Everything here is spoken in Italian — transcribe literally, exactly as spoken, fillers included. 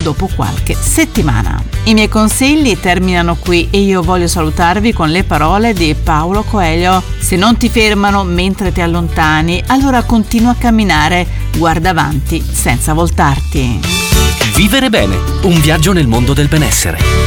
dopo qualche settimana. I miei consigli terminano qui e io voglio salutarvi con le parole di Paulo Coelho: se non ti fermano mentre ti allontani, allora continua a camminare, guarda avanti senza voltarti. Vivere bene, un viaggio nel mondo del benessere.